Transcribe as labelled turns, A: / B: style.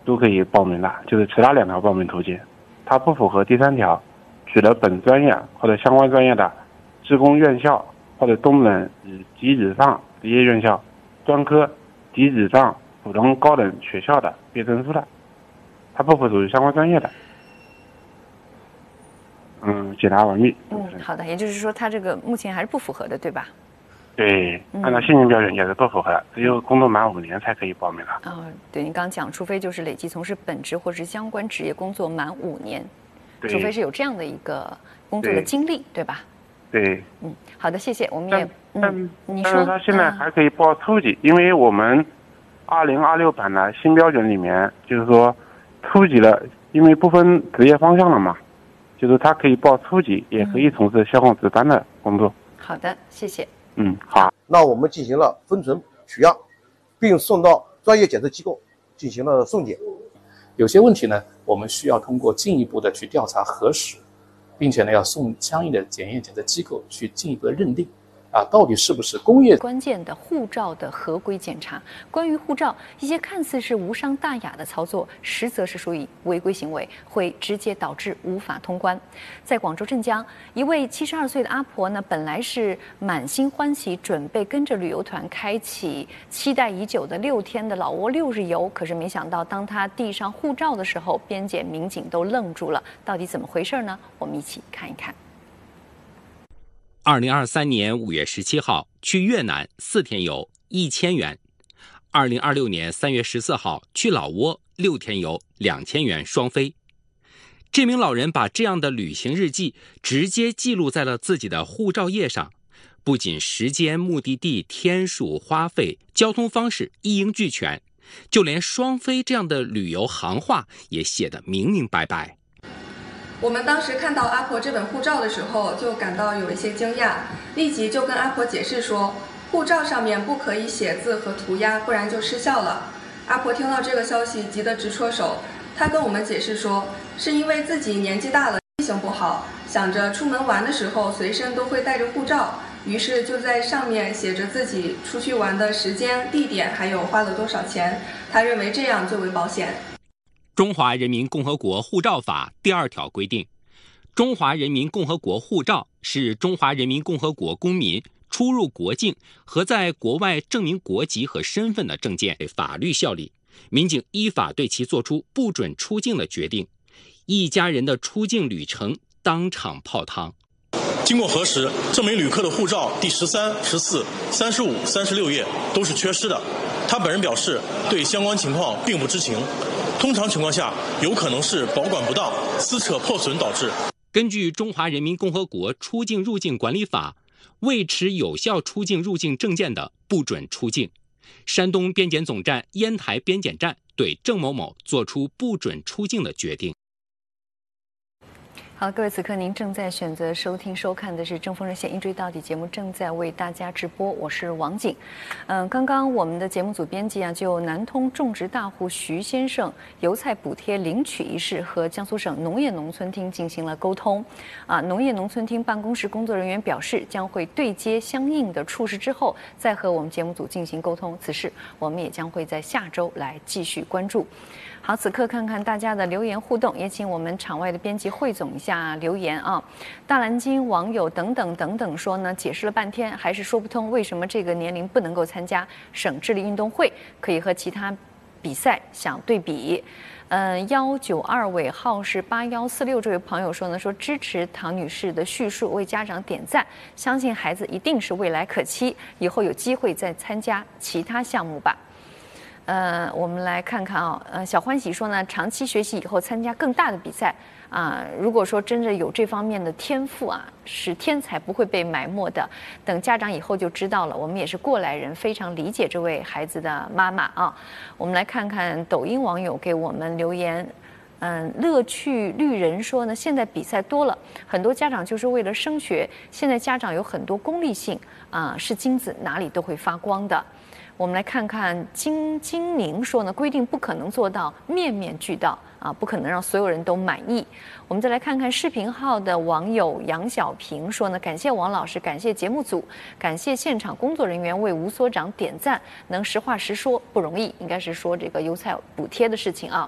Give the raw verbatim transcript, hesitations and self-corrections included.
A: 都可以报名的，就是其他两条报名途径。它不符合第三条，取得本专业或者相关专业的职工院校或者东本及以上职业院校专科及以上普通高等学校的毕业证书的，它不属于相关专业的。嗯，解答完毕。
B: 嗯，好的，也就是说，它这个目前还是不符合的，对吧？
A: 对，按照现行标准也是不符合的，只有工作满五年才可以报名了。
B: 啊、哦，对，您刚刚讲，除非就是累计从事本职或是相关职业工作满五年，除非是有这样的一个工作的经历， 对, 对吧？
A: 对，
B: 嗯，好的，谢谢。我们也，嗯，你说，
A: 但是他现在还可以报初级，嗯、因为我们二零二六版的新标准里面，就是说初级了，因为不分职业方向了嘛，就是他可以报初级，也可以从事消防值班的工作。
B: 好的，谢谢。
A: 嗯，好。
C: 那我们进行了分存取样，并送到专业检测机构进行了送检。
D: 有些问题呢，我们需要通过进一步的去调查核实，并且呢，要送相应的检验检测机构去进一步的认定。啊，到底是不是工业
B: 关键的护照的合规检查？关于护照，一些看似是无伤大雅的操作，实则是属于违规行为，会直接导致无法通关。在广州镇江，一位七十二岁的阿婆呢，本来是满心欢喜，准备跟着旅游团开启期待已久的六天的老挝六日游，可是没想到，当她递上护照的时候，边检民警都愣住了。到底怎么回事呢？我们一起看一看。
E: 二零二三年五月十七号去越南四天游一千元，二零二六年三月十四号去老挝六天游两千元双飞。这名老人把这样的旅行日记直接记录在了自己的护照页上，不仅时间、目的地、天数、花费、交通方式一应俱全，就连双飞这样的旅游行话也写得明明白白。
F: 我们当时看到阿婆这本护照的时候，就感到有一些惊讶，立即就跟阿婆解释说，护照上面不可以写字和涂鸦，不然就失效了。阿婆听到这个消息，急得直戳手。她跟我们解释说，是因为自己年纪大了，记性不好，想着出门玩的时候随身都会带着护照，于是就在上面写着自己出去玩的时间、地点，还有花了多少钱。她认为这样最为保险。
E: 中华人民共和国护照法第二条规定，中华人民共和国护照是中华人民共和国公民出入国境和在国外证明国籍和身份的证件，法律效力。民警依法对其作出不准出境的决定，一家人的出境旅程当场泡汤。
G: 经过核实，这名旅客的护照第十三、十四、三十五、三十六页都是缺失的。他本人表示对相关情况并不知情，通常情况下有可能是保管不当、撕扯破损导致。
E: 根据《中华人民共和国出境入境管理法》，未持有效出境入境证件的不准出境。山东边检总站烟台边检站对郑某某作出不准出境的决定。
B: 好，各位，此刻您正在选择收听收看的是《正风热线》一追到底节目，正在为大家直播，我是王景。嗯，刚刚我们的节目组编辑啊，就南通种植大户徐先生油菜补贴领取一事和江苏省农业农村厅进行了沟通。啊，农业农村厅办公室工作人员表示，将会对接相应的处室之后，再和我们节目组进行沟通。此事我们也将会在下周来继续关注。好，此刻看看大家的留言互动，也请我们场外的编辑汇总一下留言啊。大蓝鲸网友等等等等说呢，解释了半天还是说不通为什么这个年龄不能够参加省智力运动会，可以和其他比赛相对比。嗯，幺九二尾号是八幺四六这位朋友说呢，说支持唐女士的叙述，为家长点赞，相信孩子一定是未来可期，以后有机会再参加其他项目吧。呃，我们来看看啊，呃，小欢喜说呢，长期学习以后参加更大的比赛啊、呃，如果说真的有这方面的天赋啊，是天才不会被埋没的。等家长以后就知道了。我们也是过来人，非常理解这位孩子的妈妈啊。我们来看看抖音网友给我们留言。嗯，乐趣绿人说呢，现在比赛多了，很多家长就是为了升学。现在家长有很多功利性啊、呃，是金子哪里都会发光的。我们来看看金金宁说呢，规定不可能做到面面俱到啊，不可能让所有人都满意。我们再来看看视频号的网友杨小平说呢，感谢王老师，感谢节目组，感谢现场工作人员为吴所长点赞，能实话实说不容易，应该是说这个油菜补贴的事情啊。